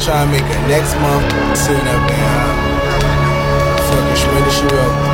try and make her next month sitting up there. Fucking shredder shit up.